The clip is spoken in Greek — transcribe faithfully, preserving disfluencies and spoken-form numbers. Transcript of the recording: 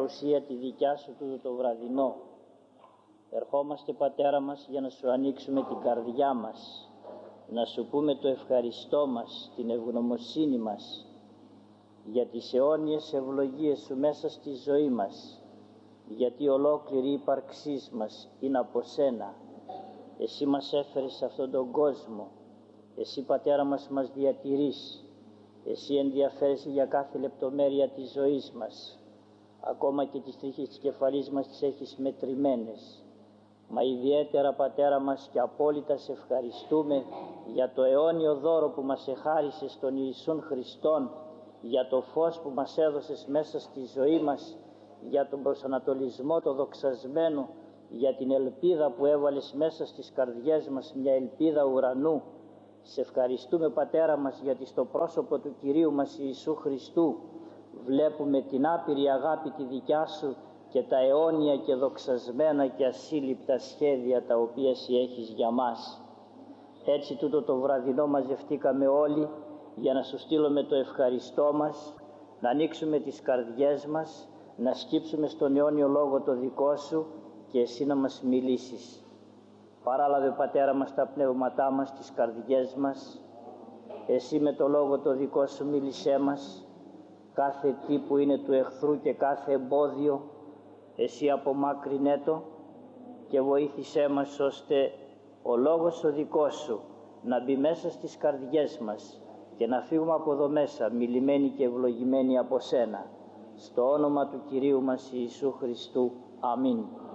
παρουσία τη δικιά σου τούτο το βραδινό. Ερχόμαστε, Πατέρα μας, για να σου ανοίξουμε την καρδιά μας, να σου πούμε το ευχαριστώ μας, την ευγνωμοσύνη μας για τις αιώνιες ευλογίες σου μέσα στη ζωή μας, γιατί ολόκληρη η ύπαρξή μας είναι από σένα. Εσύ μας έφερες σε αυτόν τον κόσμο, εσύ, Πατέρα μας, μας διατηρείς, εσύ ενδιαφέρεσαι για κάθε λεπτομέρεια της ζωής μας, ακόμα και τις τρίχες της κεφαλής μας τις έχεις μετρημένες. Μα ιδιαίτερα, Πατέρα μας, και απόλυτα σε ευχαριστούμε για το αιώνιο δώρο που μας εχάρισες στον Ιησούν Χριστόν, για το φως που μας έδωσες μέσα στη ζωή μας, για τον προσανατολισμό το δοξασμένο, για την ελπίδα που έβαλες μέσα στις καρδιές μας, μια ελπίδα ουρανού. Σε ευχαριστούμε, Πατέρα μας, γιατί στο πρόσωπο του Κυρίου μας Ιησού Χριστού βλέπουμε την άπειρη αγάπη τη δικιά σου και τα αιώνια και δοξασμένα και ασύλληπτα σχέδια τα οποία εσύ έχεις για μας. Έτσι τούτο το βραδινό μαζευτήκαμε όλοι για να σου στείλουμε το ευχαριστώ μας, να ανοίξουμε τις καρδιές μας, να σκύψουμε στον αιώνιο λόγο το δικό σου και εσύ να μας μιλήσεις. Παράλαβε, Πατέρα μας, τα πνεύματά μας, τις καρδιές μας. Εσύ με το λόγο το δικό σου μίλησέ μας. Κάθε τι που είναι του εχθρού και κάθε εμπόδιο, εσύ απομάκρυνέ το και βοήθησέ μας ώστε ο λόγος ο δικός σου να μπει μέσα στις καρδιές μας και να φύγουμε από εδώ μέσα μιλημένοι και ευλογημένοι από σένα. Στο όνομα του Κυρίου μας Ιησού Χριστού. Αμήν.